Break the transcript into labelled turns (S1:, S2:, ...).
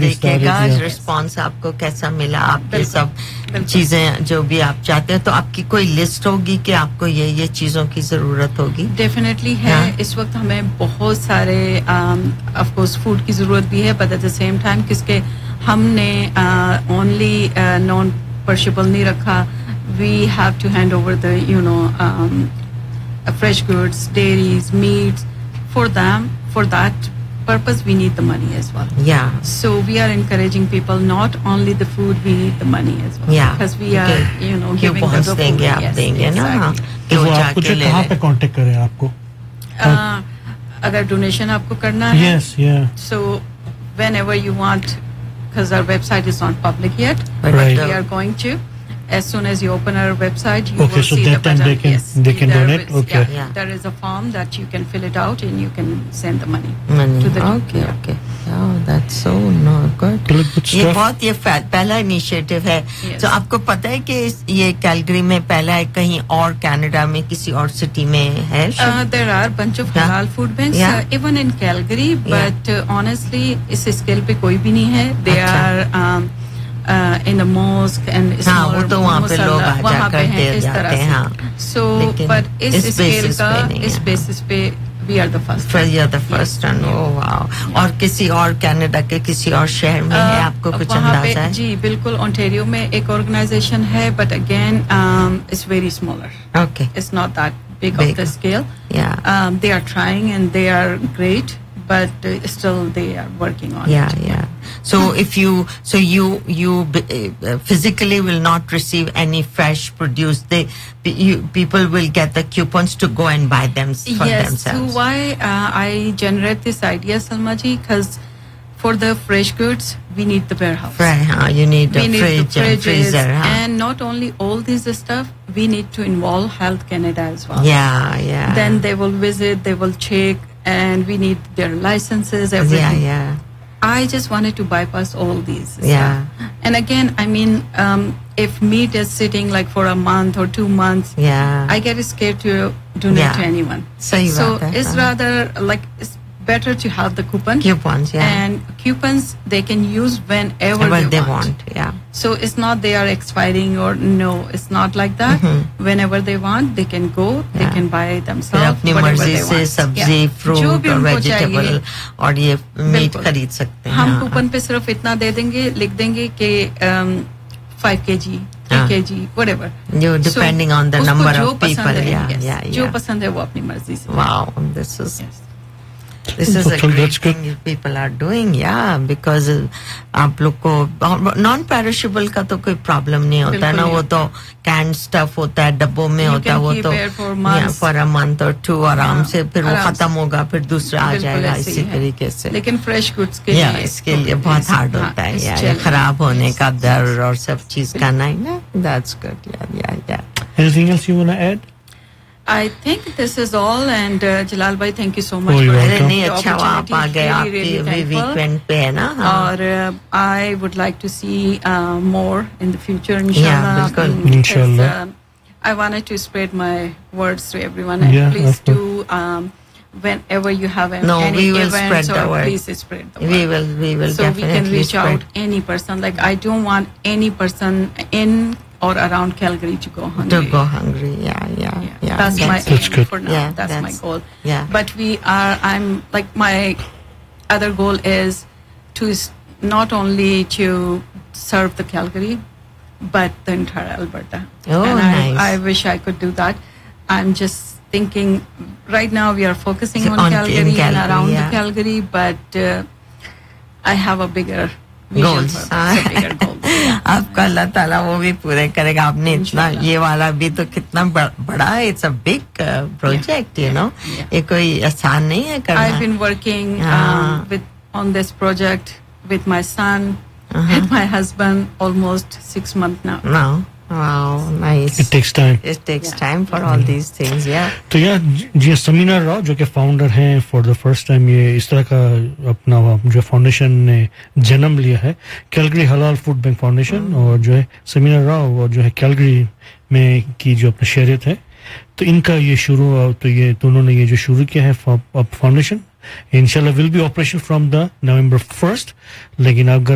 S1: देखिएगा रिस्पांस आपको कैसा मिला, आपके सब चीजें जो भी आप चाहते हैं, तो आपकी कोई लिस्ट होगी कि आपको ये चीजों की जरूरत होगी?
S2: डेफिनेटली है। इस वक्त हमें बहुत सारे ऑफ कोर्स फूड की जरूरत भी है, but at the same time किसके हमने ओनली नॉन परशेबल नहीं रखा. We have to hand over the fresh goods, dairies, meats for them. For that purpose, we need the money as well.
S1: Yeah.
S2: So we are encouraging people not only the food, we need the money as well.
S1: Yeah.
S2: Because we are, giving them the food.
S1: देंगे आप देंगे ना.
S3: तो वो आपको कहाँ पे contact करें आपको?
S2: अगर डोनेशन आपको करना है.
S3: Yes, yeah.
S2: So whenever you want, because our website is not public yet,
S1: but
S2: we are going to. As soon as you open our website, you will see the button.
S3: They can donate. Okay.
S2: Yeah, there is a form that you can fill it out and you can send the money to the.
S1: Okay. Oh, that's so good. ये बहुत पहला initiative है. तो आपको पता है कि ये कैलगरी में पहला है, कहीं और कनाडा में किसी और सिटी में है?
S2: There are bunch of halal food banks even in Calgary, but honestly इस स्केल पे कोई भी नहीं है. They are in the mosque and
S1: हाँ, वो तो वहाँ पे लोग आ जाकर दे जाते हैं. हाँ.
S2: So, but इस स्केल का इस बेसिस पे we are the first.
S1: You are the first one. Oh wow. और किसी और कनाडा के किसी और शहर में है, आपको कुछ अंदाजा है?
S2: जी बिल्कुल, ओंटारियो में एक ऑर्गेनाइजेशन है, but again it's very smaller.
S1: Okay.
S2: It's not that big of the scale.
S1: Yeah.
S2: They are trying and they are great, but still they are working on it.
S1: Yeah. So if you physically will not receive any fresh produce, people will get the coupons to go and buy them for themselves.
S2: So why I generate this idea, Salma ji, because for the fresh goods we need the warehouse.
S1: Right, you need a fridge and freezer.
S2: And not only all this stuff, we need to involve Health Canada as well.
S1: Yeah.
S2: Then they will visit, they will check, and we need their licenses, everything.
S1: Yeah.
S2: I just wanted to bypass all these.
S1: Yeah.
S2: And again, I mean, if meat is sitting like for a month or 2 months, I get scared to donate to anyone. So it's rather like it's better to have the coupons. And coupons they can use whenever they want.
S1: Yeah.
S2: So it's not they are expiring or no, it's not like that. Whenever they want, they can go, they can buy themselves.
S1: अपनी मर्जी से सब्जी, fruit और vegetable और ये meet खरीद सकते हैं.
S2: हम कूपन पे सिर्फ इतना दे देंगे, लिख देंगे कि 5 kg, 3 kg, whatever.
S1: Depending on the number of people.
S2: जो पसंद है वो अपनी मर्जी से.
S1: Wow, this is a great thing people are doing, because आप लोग को non perishable का तो कोई problem नहीं होता ना, वो तो canned stuff होता है, डब्बों में होता है, वो तो for a month or 2 आराम से, फिर वो खत्म होगा, फिर दूसरा आ जाएगा इसी तरीके से.
S2: लेकिन fresh goods के लिए
S1: इसके लिए बहुत hard होता है, खराब होने का डर और सब चीज का नहीं. That's good. Yeah.
S3: Anything else you want to add?
S2: I think this is all, and Jalal bhai, thank you so much
S3: for
S1: the opportunity. आप आ गए, आपकी weekend पे है ना.
S2: और I would like to see more in the future, inshallah.
S3: Inshallah.
S2: I wanted to spread my words to everyone, and please do. Whenever you have any events, please spread the word.
S1: We will
S2: so we can reach out any person. Like I don't want any person in or around Calgary to go hungry.
S1: Yeah.
S2: That's my aim for now.
S1: Yeah,
S2: that's my goal.
S1: Yeah.
S2: But I'm like, my other goal is to not only to serve the Calgary, but the entire Alberta.
S1: Nice.
S2: I wish I could do that. I'm just thinking right now we are focusing on Calgary and around the Calgary, but I have a bigger
S1: goals. आपका अल्लाह ताला वो भी पूरे करेगा. आपने इतना ये वाला भी तो कितना बड़ा है. It's a big project, you know. ये कोई आसान नहीं है करना.
S2: I've been working on this project with my son, with my husband, almost 6 months now.
S1: No. Wow, nice.
S3: It takes time.
S1: It takes time for all these things,
S3: तो जी समीना राव जो कि founder हैं फॉर द फर्स्ट टाइम ये इस तरह का अपना जो फाउंडेशन ने जन्म लिया है, कैलगरी हलाल फूड बैंक फाउंडेशन. और जो है समीना राव और जो है कैलगरी में की जो अपना शहरियत है, तो इनका ये शुरू, तो ये दोनों ने ये जो शुरू किया है फाउंडेशन, इंशाल्लाह will be operation from the November 1st. लेकिन अगर